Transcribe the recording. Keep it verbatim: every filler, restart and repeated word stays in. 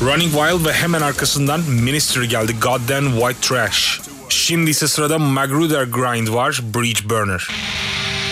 Running Wild ve hemen arkasından Ministry geldi, Goddamn White Trash. Şimdi ise sırada Magruder Grind var, Breach Burner.